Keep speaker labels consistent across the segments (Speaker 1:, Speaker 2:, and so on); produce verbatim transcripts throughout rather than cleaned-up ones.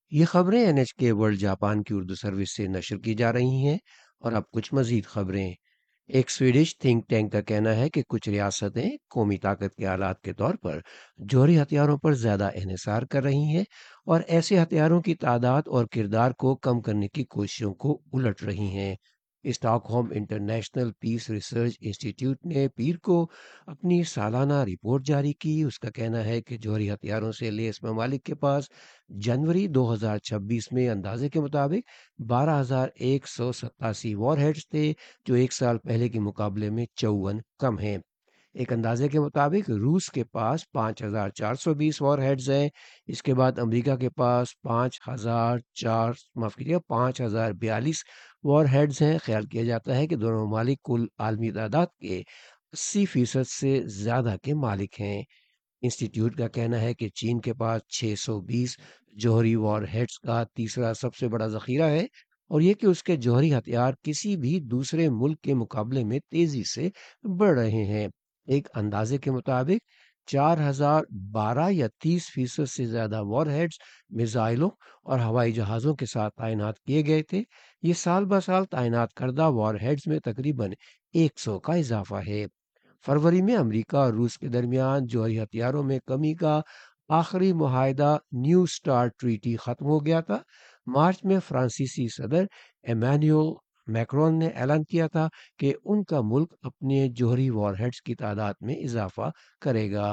Speaker 1: یہ خبریں N H کے ورلڈ جاپان کی اردو سروس سے نشر کی جا رہی ہیں۔ اور اب کچھ مزید خبریں۔ ایک سویڈش تھنک ٹینک کا کہنا ہے کہ کچھ ریاستیں قومی طاقت کے آلات کے طور پر جوہری ہتھیاروں پر زیادہ انحصار کر رہی ہیں اور ایسے ہتھیاروں کی تعداد اور کردار کو کم کرنے کی کوششوں کو الٹ رہی ہیں۔ Stock home international peace research انسٹی ٹیوٹ نے پیر کو اپنی سالانہ رپورٹ جاری کی۔ اس کا کہنا ہے کہ جوہری ہتھیاروں سے لیس ممالک کے پاس جنوری دو ہزار چھبیس میں اندازے کے مطابق بارہ ہزار ایک سو ستاسی وار ہیڈز تھے، جو ایک سال پہلے کے مقابلے میں چون کم ہیں۔ ایک اندازے کے مطابق روس کے پاس پانچ ہزار چار سو بیس وار ہیڈز ہیں۔ اس کے بعد امریکہ کے پاس پانچ ہزار چار معاف کیجیے پانچ ہزار بیالیس وار ہیڈز ہیں۔ خیال کیا جاتا ہے کہ دونوں ممالک کل عالمی تعداد کے اسی فیصد سے زیادہ کے مالک ہیں۔ انسٹیٹیوٹ کا کہنا ہے کہ چین کے پاس چھ سو بیس جوہری وار ہیڈز کا تیسرا سب سے بڑا ذخیرہ ہے، اور یہ کہ اس کے جوہری ہتھیار کسی بھی دوسرے ملک کے مقابلے میں تیزی سے بڑھ رہے ہیں۔ ایک اندازے کے مطابق چار ہزار بارہ یا تیس فیصد سے زیادہ وار ہیڈز میزائلوں اور ہوائی جہازوں کے ساتھ تعینات کیے گئے تھے۔ یہ سال بہ سال تعینات کردہ وار ہیڈز میں تقریباً ایک سو کا اضافہ ہے۔ فروری میں امریکہ اور روس کے درمیان جوہری ہتھیاروں میں کمی کا آخری معاہدہ نیو سٹارٹ ٹریٹی ختم ہو گیا تھا۔ مارچ میں فرانسیسی صدر ایمانوئل میکرون نے اعلان کیا تھا کہ ان کا ملک اپنے جوہری وار ہیڈز کی تعداد میں اضافہ کرے گا۔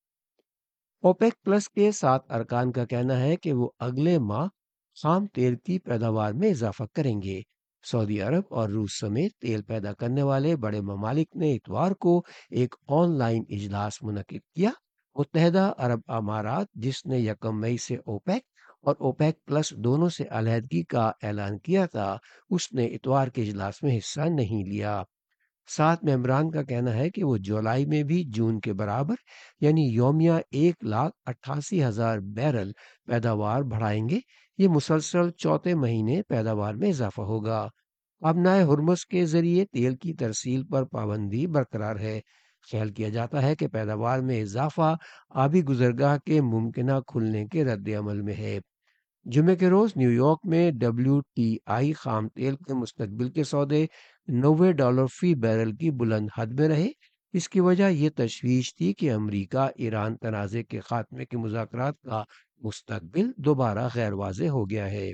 Speaker 1: اوپیک پلس کے سات ارکان کا کہنا ہے کہ وہ اگلے ماہ خام تیل کی پیداوار میں اضافہ کریں گے۔ سعودی عرب اور روس سمیت تیل پیدا کرنے والے بڑے ممالک نے اتوار کو ایک آن لائن اجلاس منعقد کیا۔ متحدہ عرب امارات، جس نے یکم مئی سے اوپیک اور اوپیک پلس دونوں سے علیحدگی کا اعلان کیا تھا، اس نے اتوار کے اجلاس میں حصہ نہیں لیا۔ سات ممبران کا کہنا ہے کہ وہ جولائی میں بھی جون کے برابر یعنی یومیہ ایک لاکھ اٹھاسی ہزار بیرل پیداوار بڑھائیں گے۔ یہ مسلسل چوتھے مہینے پیداوار میں اضافہ ہوگا۔ آبنائے ہرمز کے ذریعے تیل کی ترسیل پر پابندی برقرار ہے۔ خیال کیا جاتا ہے کہ پیداوار میں اضافہ آبی گزرگاہ کے ممکنہ کھلنے کے رد عمل میں ہے۔ جمعے کے روز نیو یارک میں ڈبلیو ٹی آئی خام تیل کے مستقبل کے سودے نوے ڈالر فی بیرل کی بلند حد میں رہے۔ اس کی وجہ یہ تشویش تھی کہ امریکہ ایران تنازع کے خاتمے کے مذاکرات کا مستقبل دوبارہ غیر واضح ہو گیا ہے۔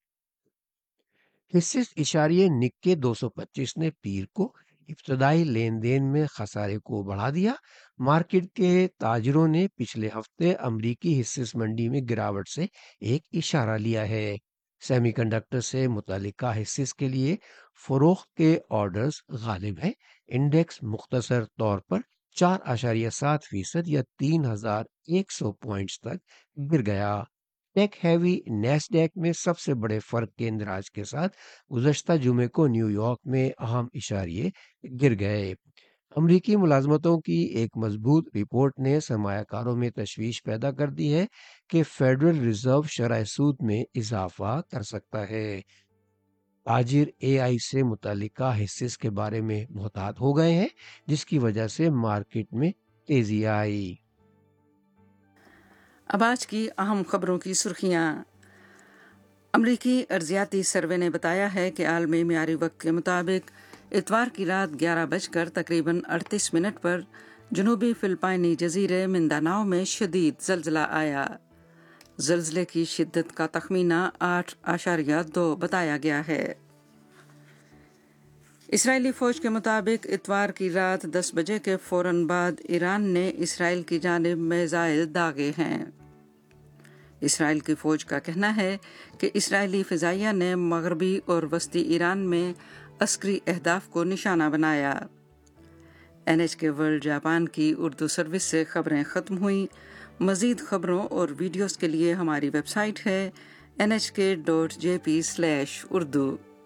Speaker 1: حصص اشاریہ نکے دو سو پچیس نے پیر کو ابتدائی لین دین میں خسارے کو بڑھا دیا۔ مارکیٹ کے تاجروں نے پچھلے ہفتے امریکی حصص منڈی میں گراوٹ سے ایک اشارہ لیا ہے۔ سیمی کنڈکٹر سے متعلقہ حصص کے لیے فروخت کے آرڈرز غالب ہیں۔ انڈیکس مختصر طور پر چار اشاریہ سات فیصد یا تین ہزار ایک سو پوائنٹس تک گر گیا۔ ٹیک ہیوی نیسڈیک میں سب سے بڑے فرق کے اندراج کے ساتھ گزشتہ جمعے کو نیو یارک میں اہم اشاریے گر گئے۔ امریکی ملازمتوں کی ایک مضبوط رپورٹ نے سرمایہ کاروں میں تشویش پیدا کر دی ہے کہ فیڈرل ریزرو شرح سود میں اضافہ کر سکتا ہے۔ تاجر اے آئی سے متعلقہ حصص کے بارے میں محتاط ہو گئے ہیں، جس کی وجہ سے مارکیٹ میں تیزی آئی۔
Speaker 2: اب آج کی اہم خبروں کی سرخیاں۔ امریکی ارضیاتی سروے نے بتایا ہے کہ عالمی معیاری وقت کے مطابق اتوار کی رات گیارہ بج کر تقریباً اڑتیس منٹ پر جنوبی فلپائنی جزیرے منڈاناؤ میں شدید زلزلہ آیا۔ زلزلے کی شدت کا تخمینہ آٹھ اشاریہ دو بتایا گیا ہے۔ اسرائیلی فوج کے مطابق اتوار کی رات دس بجے کے فوراً بعد ایران نے اسرائیل کی جانب میزائل داغے ہیں۔ اسرائیل کی فوج کا کہنا ہے کہ اسرائیلی فضائیہ نے مغربی اور وسطی ایران میں عسکری اہداف کو نشانہ بنایا۔ این ایچ کے ورلڈ جاپان کی اردو سروس سے خبریں ختم ہوئیں۔ مزید خبروں اور ویڈیوز کے لیے ہماری ویب سائٹ ہے این ایچ کے dot J P slash Urdu.